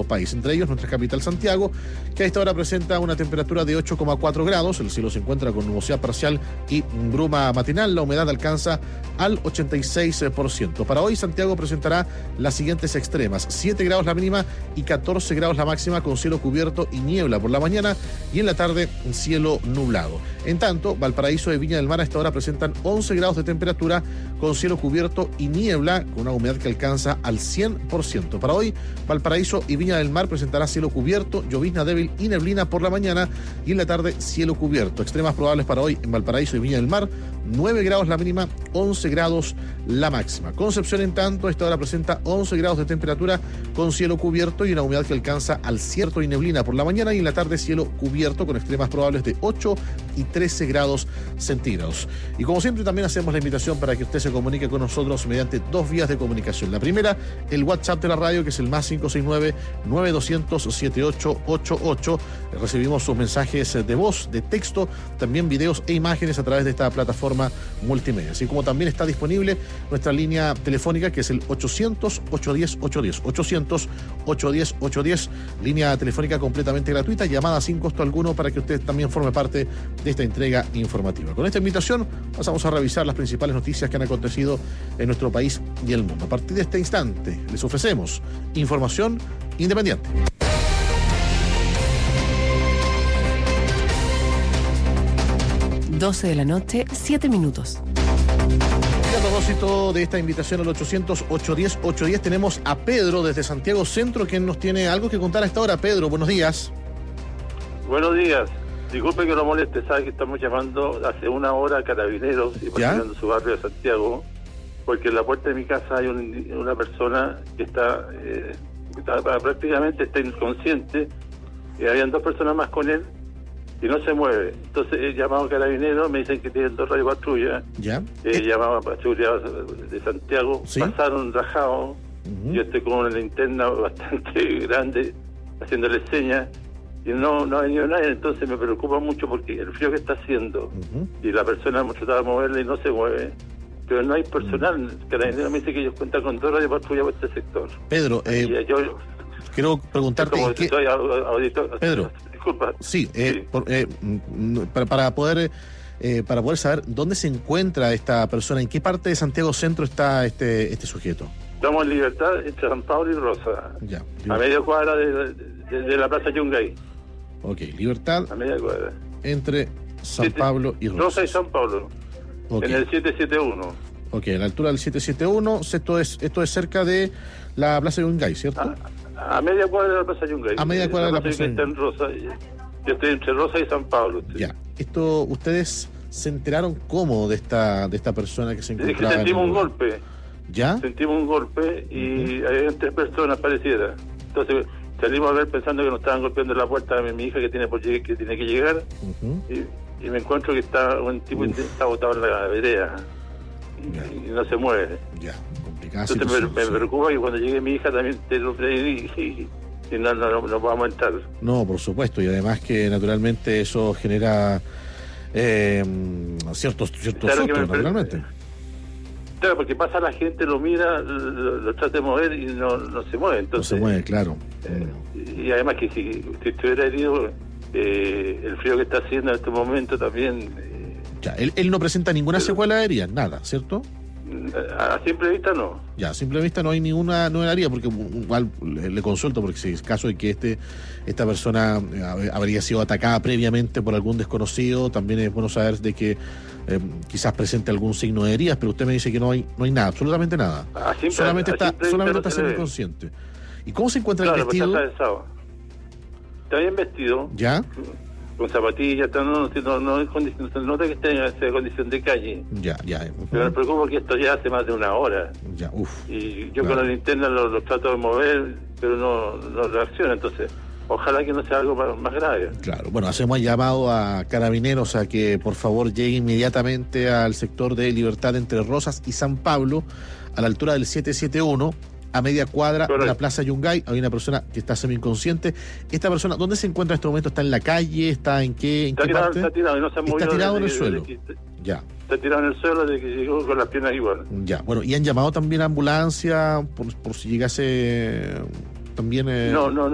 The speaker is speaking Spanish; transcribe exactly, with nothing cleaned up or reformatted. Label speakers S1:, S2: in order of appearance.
S1: nuestro país. Entre ellos, nuestra capital Santiago, que a esta hora presenta una temperatura de ocho coma cuatro grados. El cielo se encuentra con nubosidad parcial y bruma matinal. La humedad alcanza al ochenta y seis por ciento. Para hoy, Santiago presentará las siguientes extremas: siete grados la mínima y catorce grados la máxima, con cielo cubierto y niebla por la mañana, y en la tarde cielo nublado. En tanto, Valparaíso y Viña del Mar a esta hora presentan once grados de temperatura, con cielo cubierto y niebla, con una humedad que alcanza al cien por ciento. Para hoy, Valparaíso y Viña del Mar presentará cielo cubierto, llovizna débil y neblina por la mañana, y en la tarde cielo cubierto. Extremas probables para hoy en Valparaíso y Viña del Mar: nueve grados la mínima, once grados la máxima. Concepción, en tanto, a esta hora presenta once grados de temperatura, con cielo cubierto y una humedad que alcanza al cierto y neblina por la mañana, y en la tarde cielo cubierto con extremas probables de ocho y trece grados centígrados. Y como siempre, también hacemos la invitación para que usted se comunique con nosotros mediante dos vías de comunicación. La primera, el WhatsApp de la radio, que es el más cinco seis nueve, nueve dos cero cero, siete ocho ocho ocho. Recibimos sus mensajes de voz, de texto, también videos e imágenes a través de esta plataforma multimedia. Así como también está disponible nuestra línea telefónica, que es el ochocientos, ochocientos diez, ochocientos diez, ochocientos, ochocientos diez, ochocientos diez, línea telefónica completamente gratuita, llamada sin costo alguno, para que usted también forme parte de esta entrega informativa. Con esta invitación pasamos a revisar las principales noticias que han acontecido en nuestro país y el mundo. A partir de este instante les ofrecemos información independiente.
S2: doce de la noche, siete minutos.
S1: Y a propósito de esta invitación al ochocientos, ochocientos diez, ochocientos diez, tenemos a Pedro desde Santiago Centro, quien nos tiene algo que contar a esta hora. Pedro, buenos días.
S3: Buenos días. Disculpe que lo moleste, sabe que estamos llamando hace una hora a Carabineros y patrocinando su barrio de Santiago, porque en la puerta de mi casa hay un, una persona que está, eh, está prácticamente está inconsciente, y habían dos personas más con él y no se mueve. Entonces he llamado a Carabineros, me dicen que tienen dos radio patrullas.
S1: Ya.
S3: He eh, llamado a seguridad de Santiago, ¿sí? Pasaron rajados. Uh-huh. Yo estoy con una linterna bastante grande haciéndole señas y no, no ha venido nadie. Entonces me preocupa mucho porque el frío que está haciendo, uh-huh, y la persona hemos tratado de moverla y no se mueve, pero no hay personal. Uh-huh. Carabineros me dice que ellos cuentan con dos radio patrullas por este sector.
S1: Pedro, eh, yo, quiero preguntarte
S3: como
S1: en qué...
S3: soy auditor.
S1: Pedro, disculpa. Sí, eh, sí. Por, eh, para, para poder eh, para poder saber dónde se encuentra esta persona, en qué parte de Santiago Centro está este este sujeto.
S3: Estamos en Libertad, entre San Pablo y Rosa, ya, a media cuadra de, de, de la Plaza Yungay.
S1: Ok, Libertad,
S3: a media cuadra,
S1: entre San siete, Pablo y Rosa.
S3: Rosa y San Pablo, okay, en el siete siete uno.
S1: Ok, a la altura del siete siete uno, esto es esto es cerca de la Plaza Yungay, ¿cierto?
S3: A, a media cuadra de la Plaza Yungay.
S1: A media cuadra de la Plaza Yungay.
S3: Está en Rosa, yo estoy entre Rosa y San Pablo. Usted.
S1: Ya, esto, ¿ustedes se enteraron cómo de esta de esta persona que se encontraba?
S3: Es que sentimos un golpe.
S1: ¿Ya?
S3: Sentimos un golpe y uh-huh, había tres personas pareciera. Entonces salimos a ver pensando que nos estaban golpeando la puerta de mi hija que tiene por que tiene que llegar, uh-huh, y, y me encuentro que está un tipo que está botado en la vereda y, y no se mueve.
S1: Ya, complicado.
S3: Entonces me, me preocupa que cuando llegue mi hija también te lo y, y, y no, no, no, no podamos entrar.
S1: No, por supuesto, y además que naturalmente eso genera eh, ciertos ciertos
S3: claro
S1: sustos,
S3: me,
S1: naturalmente.
S3: Claro, porque pasa la gente, lo mira, lo, lo trata de mover y no, no se mueve. Entonces,
S1: no se mueve, claro.
S3: Eh, y además que si, si estuviera herido, eh, el frío que está haciendo en este momento también... Eh,
S1: ya, él, él no presenta ninguna pero, secuela aérea, nada, ¿cierto?
S3: A simple vista no.
S1: Ya, a simple vista no hay ninguna no haría, porque igual le, le consulto, porque si es caso de que este esta persona eh, habría sido atacada previamente por algún desconocido, también es bueno saber de que eh, quizás presente algún signo de heridas, pero usted me dice que no hay no hay nada, absolutamente nada.
S3: A simple,
S1: solamente
S3: a
S1: está solamente está
S3: no
S1: semiconsciente. ¿Y cómo se encuentra
S3: claro,
S1: el vestido?
S3: Pues está, está bien vestido.
S1: ¿Ya?
S3: Con zapatillas, no, no, no, no, es condición, no nota que esté en condición de calle.
S1: Ya, ya. Uh-huh.
S3: Pero me preocupa que esto ya hace más de una hora.
S1: Ya, uff.
S3: Y yo
S1: claro,
S3: con la linterna lo, lo trato de mover, pero no, no reacciona. Entonces, ojalá que no sea algo más, más grave.
S1: Claro, bueno, hacemos llamado a Carabineros a que por favor llegue inmediatamente al sector de Libertad entre Rosas y San Pablo, a la altura del siete siete uno. A media cuadra de la Plaza Yungay hay una persona que está semi-inconsciente. Esta persona, ¿dónde se encuentra en este momento? ¿Está en la calle? ¿Está en qué, en
S3: está
S1: qué
S3: tirado,
S1: parte?
S3: Está tirado, no se ha movido.
S1: Está tirado en el
S3: de,
S1: suelo.
S3: De, de, de,
S1: ya.
S3: Está tirado en el suelo desde que llegó con las piernas igual.
S1: Ya, bueno, ¿y han llamado también a ambulancia por, por si llegase también? Eh...
S3: No, no, no.